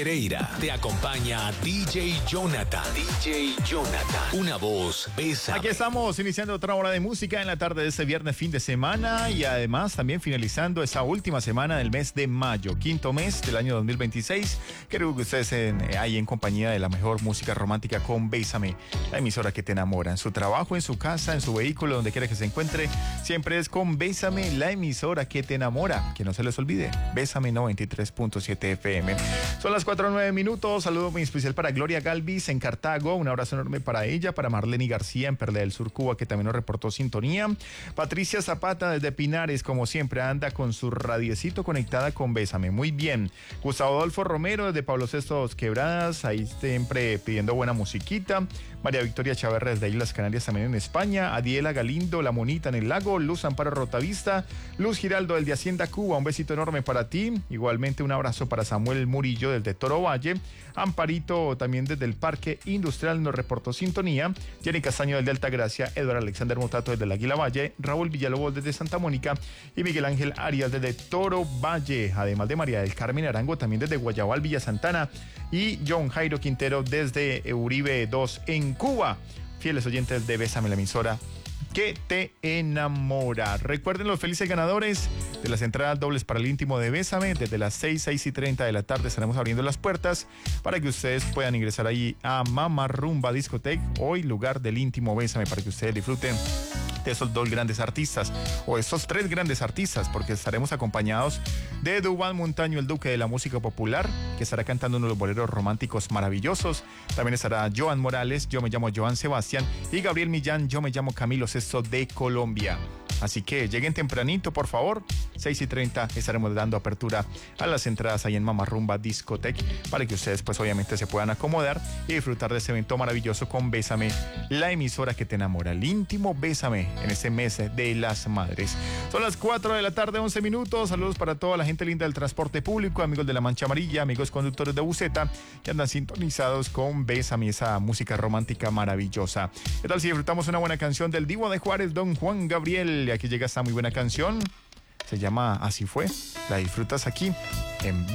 Pereira. Te acompaña DJ Jonathan. DJ Jonathan. Una voz, Bésame. Aquí estamos iniciando otra hora de música en la tarde de este viernes, fin de semana, y además también finalizando esa última semana del mes de mayo, quinto mes del año 2026. Creo que ustedes ahí en compañía de la mejor música romántica con Bésame, la emisora que te enamora. En su trabajo, en su casa, en su vehículo, donde quiera que se encuentre, siempre es con Bésame, la emisora que te enamora. Que no se les olvide, Bésame 93.7 FM. Son las 4:09 minutos. Saludo muy especial para Gloria Galvis en Cartago. Un abrazo enorme para ella, para Marlene García en Perla del Sur, Cuba, que también nos reportó sintonía. Patricia Zapata desde Pinares, como siempre, anda con su radiecito conectada con Bésame. Muy bien. Gustavo Adolfo Romero desde Pablo VI Dos Quebradas, ahí siempre pidiendo buena musiquita. María Victoria Chaverra desde Islas Canarias, también en España. Adiela Galindo, La Monita en el Lago. Luz Amparo Rotavista. Luz Giraldo del de Hacienda Cuba, un besito enorme para ti. Igualmente un abrazo para Samuel Murillo desde Toro Valle. Amparito también desde el Parque Industrial nos reportó sintonía. Jenny Castaño del de Altagracia. Eduardo Alexander Mutato desde el Águila Valle. Raúl Villalobos desde Santa Mónica. Y Miguel Ángel Arias desde Toro Valle. Además de María del Carmen Arango también desde Guayabal, Villa Santana. Y John Jairo Quintero desde Uribe 2 en Cuba. Fieles oyentes de Bésame, la emisora que te enamora. Recuerden los felices ganadores de las entradas dobles para el íntimo de Bésame. Desde las 6:30 de la tarde estaremos abriendo las puertas para que ustedes puedan ingresar ahí a Mama Rumba Discotec, hoy lugar del íntimo Bésame, para que ustedes disfruten de esos dos grandes artistas, o esos tres grandes artistas, porque estaremos acompañados de Duván Montaño, el duque de la música popular, que estará cantando uno de los boleros románticos maravillosos. También estará Joan Morales, yo me llamo Joan Sebastián, y Gabriel Millán, yo me llamo Camilo Sesto de Colombia. Así que lleguen tempranito, por favor. 6:30 estaremos dando apertura a las entradas ahí en Mama Rumba Discotec, para que ustedes pues obviamente se puedan acomodar y disfrutar de este evento maravilloso con Bésame, la emisora que te enamora, el íntimo Bésame en este mes de las madres. Son las 4 de la tarde, 11 minutos. Saludos para toda la gente linda del transporte público, amigos de la Mancha Amarilla, amigos conductores de buseta que andan sintonizados con Bésame, esa música romántica maravillosa. ¿Qué tal si disfrutamos una buena canción del Divo de Juárez, don Juan Gabriel? Y aquí llega esta muy buena canción, se llama Así Fue. La disfrutas aquí en